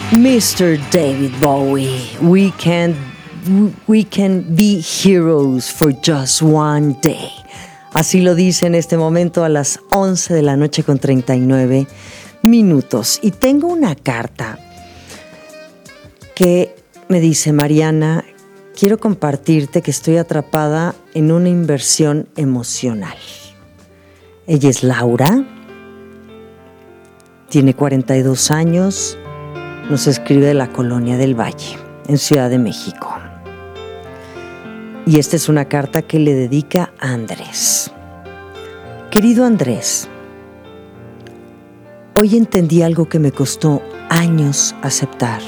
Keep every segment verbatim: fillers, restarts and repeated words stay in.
mister David Bowie, we can, we can be heroes for just one day. Así lo dice en este momento a las once de la noche con treinta y nueve minutos. Y tengo una carta que me dice: Mariana, quiero compartirte que estoy atrapada en una inversión emocional. Ella es Laura, tiene cuarenta y dos años, nos escribe de la Colonia del Valle, en Ciudad de México. Y esta es una carta que le dedica a Andrés. Querido Andrés, hoy entendí algo que me costó años aceptar.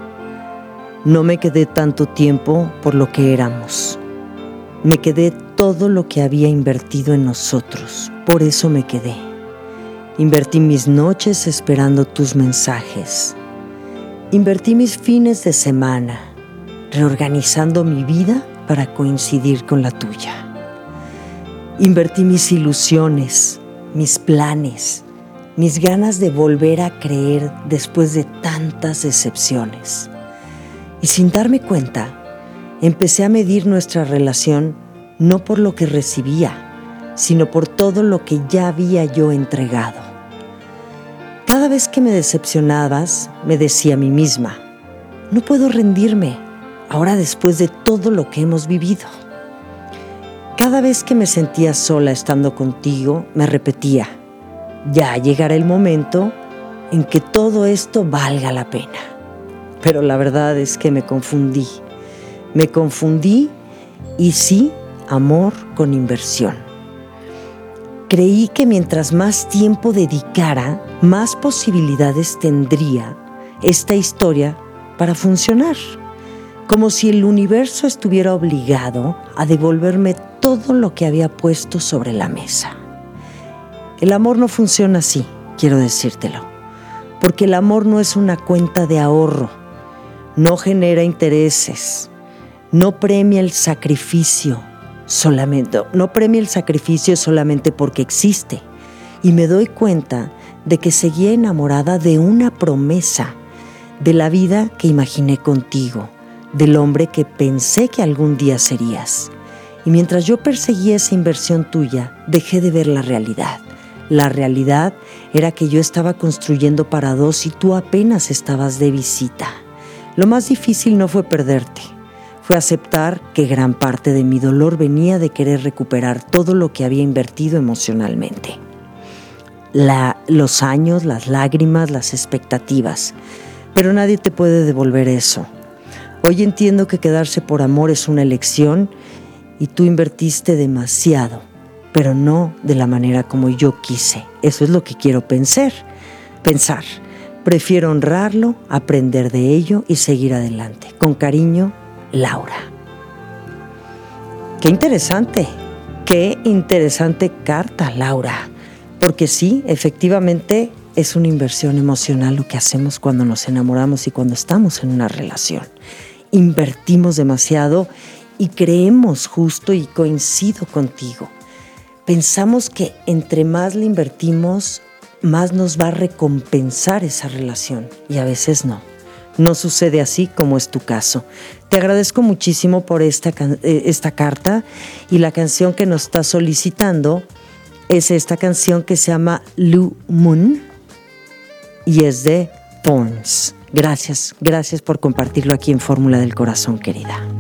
No me quedé tanto tiempo por lo que éramos. Me quedé todo lo que había invertido en nosotros. Por eso me quedé. Invertí mis noches esperando tus mensajes. Invertí mis fines de semana, reorganizando mi vida para coincidir con la tuya. Invertí mis ilusiones, mis planes, mis ganas de volver a creer después de tantas decepciones. Y sin darme cuenta, empecé a medir nuestra relación no por lo que recibía, sino por todo lo que ya había yo entregado. Cada vez que me decepcionabas, me decía a mí misma: no puedo rendirme, ahora después de todo lo que hemos vivido. Cada vez que me sentía sola estando contigo, me repetía: ya llegará el momento en que todo esto valga la pena. Pero la verdad es que me confundí. Me confundí y sí, amor con inversión. Creí que mientras más tiempo dedicara, más posibilidades tendría esta historia para funcionar. Como si el universo estuviera obligado a devolverme todo lo que había puesto sobre la mesa. El amor no funciona así, quiero decírtelo, porque el amor no es una cuenta de ahorro, no genera intereses, no premia el sacrificio solamente, no premia el sacrificio solamente porque existe. Y me doy cuenta de que seguía enamorada de una promesa, de la vida que imaginé contigo, del hombre que pensé que algún día serías. Y mientras yo perseguía esa inversión tuya, dejé de ver la realidad. La realidad era que yo estaba construyendo para dos y tú apenas estabas de visita. Lo más difícil no fue perderte, fue aceptar que gran parte de mi dolor venía de querer recuperar todo lo que había invertido emocionalmente. La, los años, las lágrimas, las expectativas. Pero nadie te puede devolver eso. Hoy entiendo que quedarse por amor es una elección y tú invertiste demasiado, pero no de la manera como yo quise. Eso es lo que quiero pensar. Pensar. Prefiero honrarlo, aprender de ello y seguir adelante. Con cariño, Laura. Qué interesante, qué interesante carta, Laura. Porque sí, efectivamente es una inversión emocional lo que hacemos cuando nos enamoramos y cuando estamos en una relación. Invertimos demasiado y creemos justo, y coincido contigo. Pensamos que entre más le invertimos, más nos va a recompensar esa relación, y a veces no. No sucede así como es tu caso. Te agradezco muchísimo por esta, esta carta, y la canción que nos está solicitando es esta canción que se llama Blue Moon y es de Thorns. Gracias, gracias por compartirlo aquí en Fórmula del Corazón, querida.